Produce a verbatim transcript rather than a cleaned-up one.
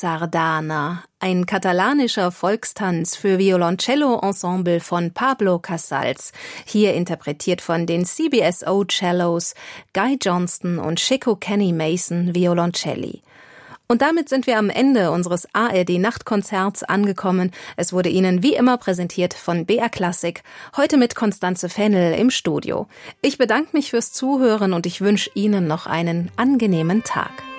Sardana, ein katalanischer Volkstanz für Violoncello-Ensemble von Pablo Casals, hier interpretiert von den C B S O Cellos, Guy Johnston und Chico Kenny Mason Violoncelli. Und damit sind wir am Ende unseres A R D-Nachtkonzerts angekommen. Es wurde Ihnen wie immer präsentiert von B R Classic, heute mit Constanze Fennel im Studio. Ich bedanke mich fürs Zuhören und ich wünsche Ihnen noch einen angenehmen Tag.